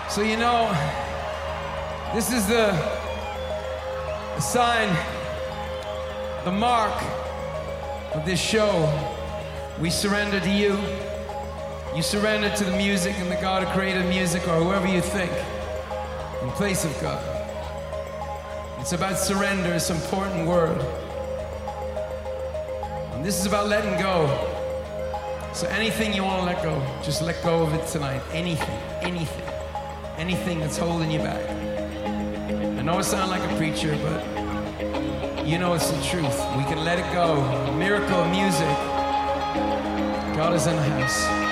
So you know, this is the sign, the mark of this show. We surrender to you. You surrender to the music and the God who created music, or whoever you think, in place of God. It's about surrender. It's an important word. And this is about letting go. So anything you want to let go, just let go of it tonight. Anything that's holding you back. I know I sound like a preacher, but you know it's the truth. We can let it go. Miracle of music. God is in the house.